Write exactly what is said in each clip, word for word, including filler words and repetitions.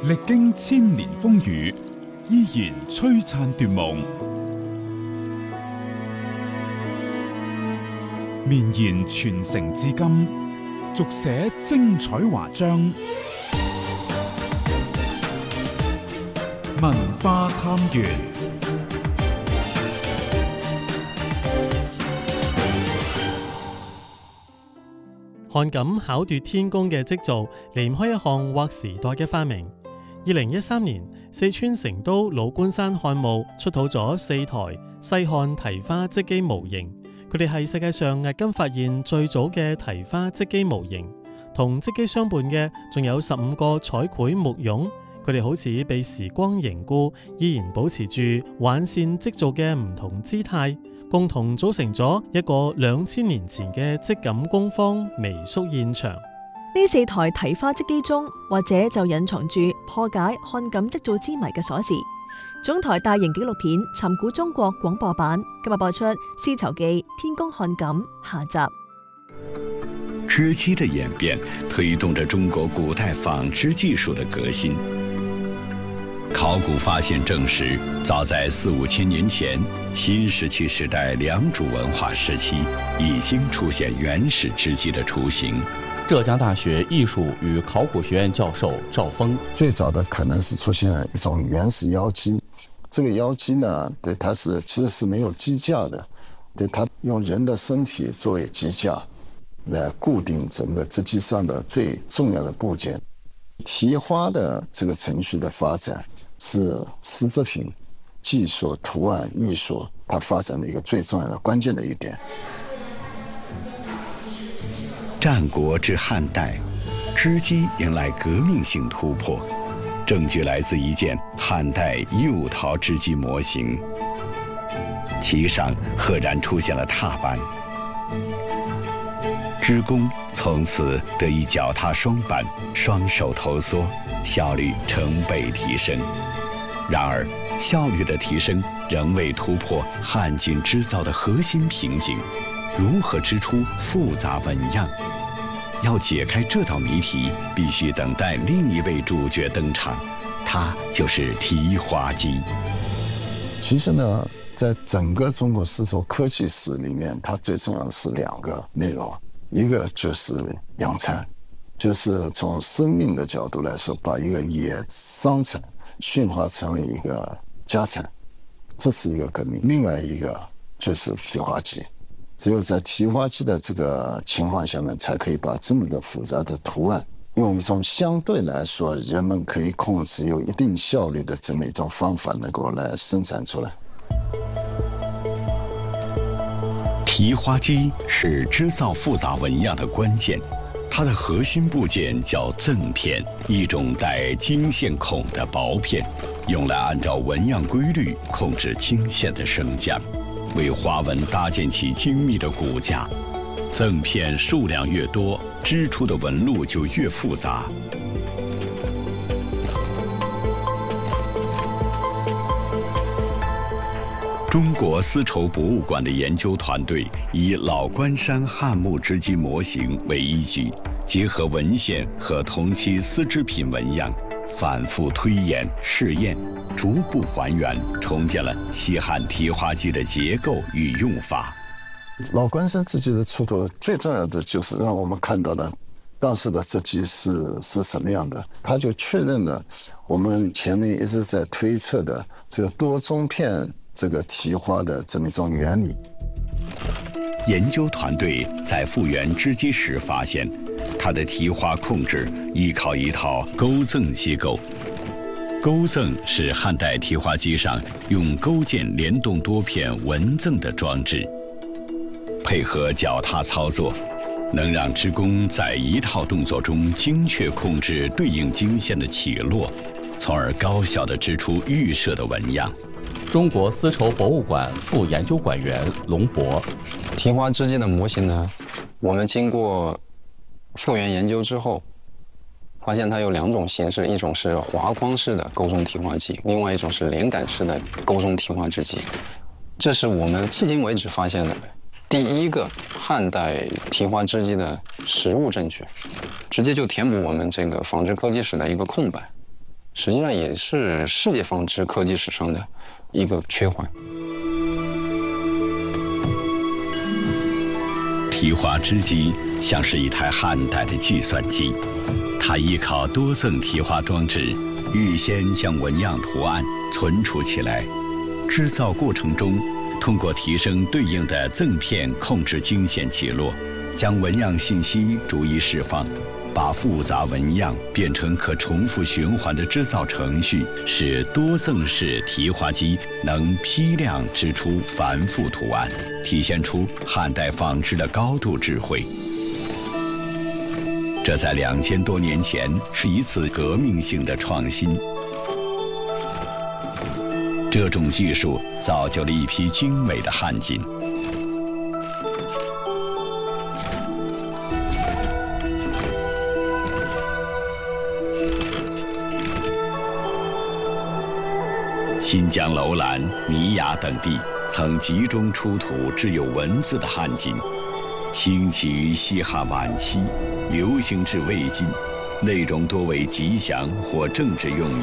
歷經千年風雨，依然璀璨奪目，綿延傳承至今，續寫精彩華章。文化探源， 漢錦巧奪天工嘅織造離唔開一項劃時代嘅發明。二零一三年，四川成都老官山漢墓出土咗四台西漢提花織機模型，佢哋係世界上迄今發現最早嘅提花織機模型。同織機相伴嘅仲有十五個彩繪木俑，佢哋好似被時光凝固，依然保持住挽線織造嘅唔同姿態，共同組成咗一個兩千年前嘅織錦工坊微縮現場。 呢四台提花織機中，或者就隱藏住破解漢錦織造之謎嘅鎖匙。總台大型紀錄片《尋古中國》廣播版今日播出《絲綢記天工漢錦》下集。 織機的演變推動着中國古代紡織技術的革新。考古發現證實，早在四五千年前，新石器時代良渚文化時期已經出現原始織機的雛形。 浙江大學藝術與考古學院教授趙峰， 最早的可能是出現一種原始腰機，這個腰機呢，對，它是其實是沒有機架的，對，它用人的身體作為機架，來固定整個織機上的最重要的部件。提花的這個程序的發展是絲織品技術、圖案藝術它發展的一個最重要的關鍵的一點。 戰國至漢代，織機迎來革命性突破。證據來自一件漢代釉陶織機模型，其上赫然出現了踏板。織工從此得以腳踏雙板，雙手投梭，效率成倍提升。然而，效率的提升仍未突破漢錦織造的核心瓶頸：如何織出複雜紋樣？要解開這道謎題，必須等待另一位主角登場，他就是提花機。 其實呢，在整個中國絲綢科技史裡面，它最重要的是兩個內容。一個就是養蠶，就是從生命的角度來說，把一個野桑蠶馴化成為一個家蠶，這是一個革命。另外一個就是提花機，只有在提花機的這個情況下面，才可以把這麼的複雜的圖案，用一種相對來說人們可以控制、有一定效率的這麼一種方法，能夠來生產出來。 提花機是織造複雜紋樣的關鍵，它的核心部件叫甑片，一種帶經線孔的薄片，用來按照紋樣規律控制經線的升降，為花紋搭建起精密的骨架。甑片數量越多，織出的紋路就越複雜。中國絲綢博物館的研究團隊以老關山漢墓織機模型為依據，結合文獻和同期絲織品紋樣，反覆推演試驗，逐步還原重建了西漢提花機的結構與用法。 老關山織機的出土，最重要的就是讓我們看到了當時的織機是是什麼樣的，它就確認了我們前面一直在推測的這個多中片這個提花的這麼一種原理。 研究團隊在復原織機時發現，它的提花控制依靠一套鈎甑機構。鈎甑是漢代提花機上用鈎件聯動多片紋甑的裝置，配合腳踏操作，能讓織工在一套動作中精確控制對應經線的起落，從而高效地織出預設的紋樣。 中國絲綢博物館副研究館員龍博， 提花織機的模型呢，我們經過復原研究之後，發現它有兩種形式，一種是滑框式的鈎中提花機，另外一種是連桿式的鈎中提花織機。這是我們迄今為止發現的第一個漢代提花織機的實物證據，直接就填補我們這個紡織科技史的一個空白。 实际上也是世界纺织科技史上的一个缺环。 提花织机像是一台汉代的计算机，它依靠多层提花装置，预先将纹样图案存储起来，制造过程中通过提升对应的赠片控制经线起落，将纹样信息逐一释放，把复杂纹样变成可重复循环的织造程序，使多赠式提花机能批量织出繁复图案，体现出汉代纺织的高度智慧。这在两千多年前是一次革命性的创新。这种技术造就了一批精美的汉锦。新疆楼兰、尼雅等地曾集中出土制有文字的汉锦，兴起于西汉晚期，流行至魏晋，内容多为吉祥或政治用语。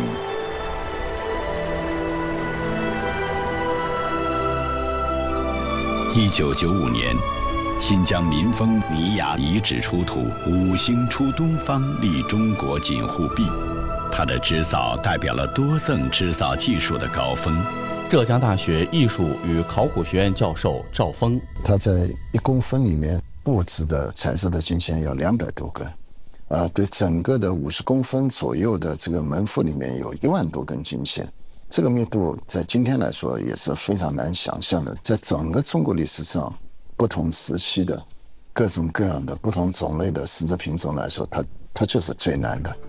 一九九五年，新疆民丰尼雅遗址出土五星出东方立中国锦护臂，它的制造代表了多赠制造技术的高峰。 浙江大学艺术与考古学院教授赵峰， 它在一公分里面布置的彩色的金线有两百多根，啊，对整个的五十公分左右的这个门腹里面有一万多根金线。这个密度在今天来说也是非常难想象的，在整个中国历史上，不同时期的各种各样的不同种类的丝织品种来说，它它就是最难的。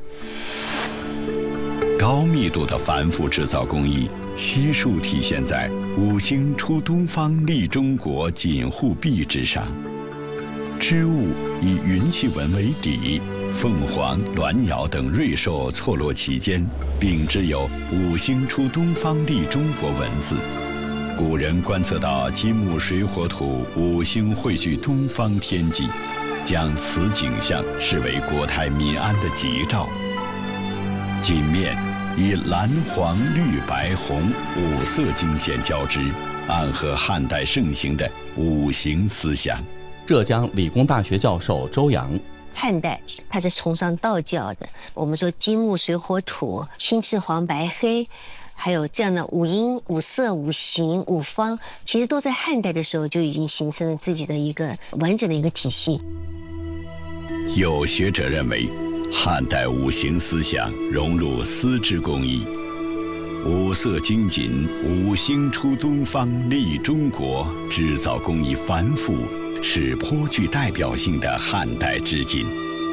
高密度的繁复制造工艺悉数体现在五星出东方立中国锦护臂之上，织物以云气纹为底，凤凰、鸾鸟等瑞兽错落其间，并织有五星出东方立中国文字。古人观测到金木水火土五星汇聚东方天际，将此景象视为国泰民安的吉兆。锦面以蓝、黄、绿、白、红五色金线交织，暗合汉代盛行的五行思想。 浙江理工大学教授周洋， 汉代它是崇尚道教的，我们说金木水火土、青赤黄白黑，还有这样的五音、五色、五行、五方，其实都在汉代的时候就已经形成了自己的一个完整的一个体系。 有学者认为，汉代五行思想融入丝织工艺，五色金锦、五星出东方立中国，制造工艺繁复，是颇具代表性的汉代织锦。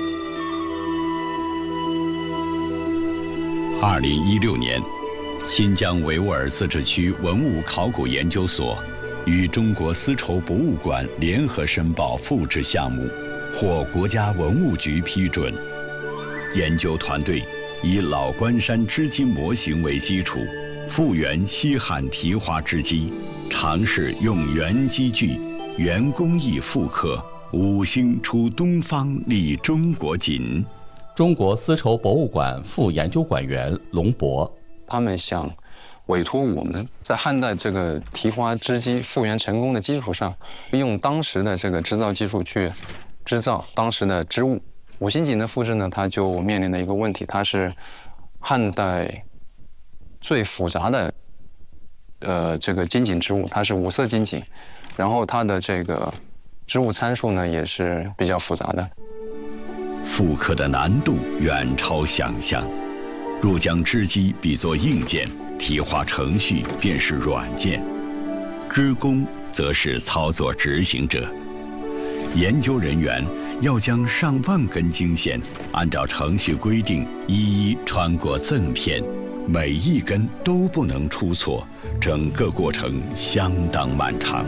二零一六年，新疆维吾尔自治区文物考古研究所与中国丝绸博物馆联合申报复制项目，获国家文物局批准。研究团队以老关山织机模型为基础，复原西汉提花织机，尝试用原机具、原工艺复刻五星出东方立中国锦。 中国丝绸博物馆副研究馆员龙博， 他们想委托我们在汉代这个提花织机复原成功的基础上，用当时的这个织造技术去织造当时的织物。五星锦的复制呢，它就面临的一个问题，它是汉代最复杂的呃这个金锦织物，它是五色金锦，然后它的这个织物参数呢也是比较复杂的。 复刻的难度远超想象，若将织机比作硬件，提花程序便是软件，织工则是操作执行者。研究人员要将上万根经线按照程序规定一一穿过赠片，每一根都不能出错，整个过程相当漫长。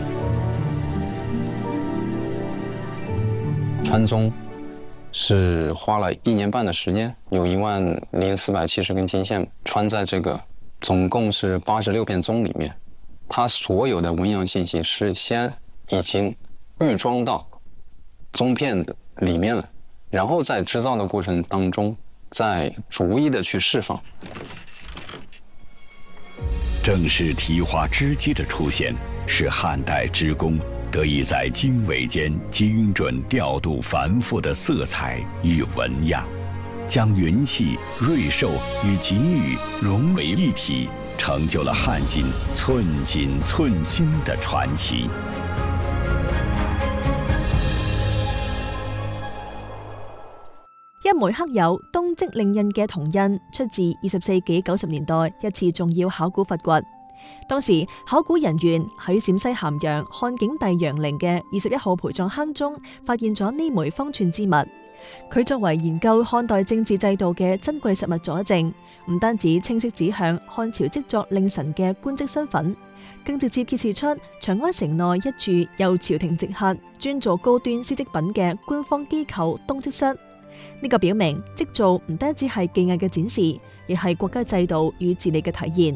穿宗是花了一年半的时间，有一万零四百七十根经线穿在这个总共是八十六片宗里面，它所有的纹样信息是先已经预装到宗片的里面了，然后在织造的过程当中再逐一的去释放。 正是提花织机的出现，使汉代织工得以在经纬间精准调度繁复的色彩与纹样，将云气、瑞兽与给予融为一体，成就了汉锦寸金寸金的传奇。 一枚刻有東跡令印嘅銅印，出自二十世紀九十年代一次重要考古發掘。當時考古人員喺陝西咸陽漢景帝楊陵嘅二十一號陪葬坑中發現咗呢枚方寸之物。佢作為研究漢代政治制度嘅珍貴實物佐證，唔單止清晰指向漢朝織作令臣嘅官職身份，更直接揭示出長安城內一處由朝廷直轄、專做高端絲織品嘅官方機構東織室。呢個表明織造唔單止係技藝嘅展示，亦係國家制度與治理嘅體現。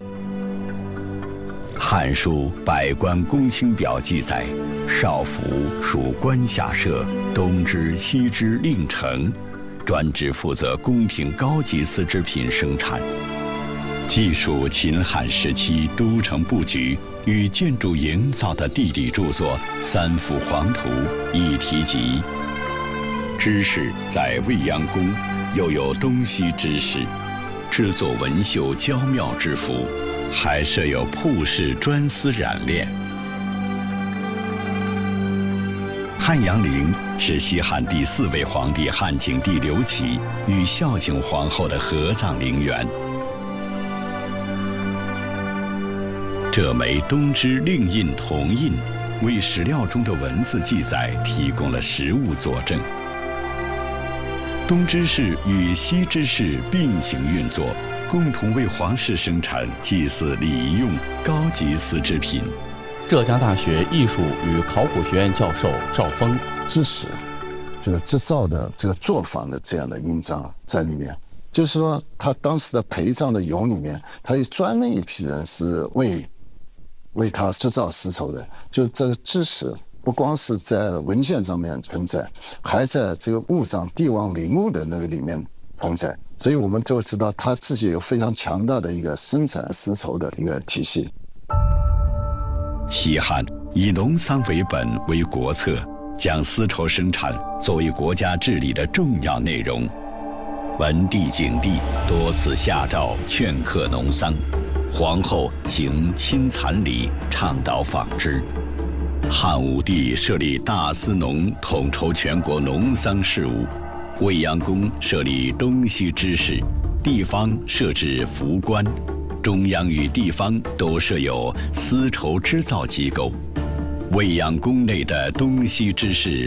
《漢書·百官公卿表》記載，少府屬官下設，東織、西織令丞，專職負責宮廷高級絲織品生產。記述秦漢時期都城布局與建築營造的地理著作《三府黃圖》亦提及。織室在未央宮又有東西織室，製作紋繡嬌妙之服，還設有鋪室專絲染煉。漢陽陵是西漢第四位皇帝漢景帝劉啟與孝景皇后的合葬陵園。這枚東織令印銅印，為史料中的文字記載提供了實物佐證。東織室與西織室並行運作，共同為皇室生產祭祀禮儀用高級絲織品。 浙江大學藝術與考古學院教授趙峰， 織史就是製造的這個作坊的這樣的印章在裡面，就是說他當時的陪葬的俑裡面，他有專門一批人是為為他製造絲綢的，就這個織史不光是在文獻上面存在，還在這個物葬帝王陵物的那個裡面存在，所以我們就知道他自己有非常強大的一個生產絲綢的一個體系。 西漢以農桑為本為國策，將絲綢生產作為國家治理的重要內容。文帝、景帝多次下詔勸課農桑，皇后行親殘禮，倡導紡織。漢武帝設立大司農，統籌全國農桑事務；未央宮設立東西織室，地方設置服官，中央與地方都設有絲綢織造機構。未央宮內的東西織室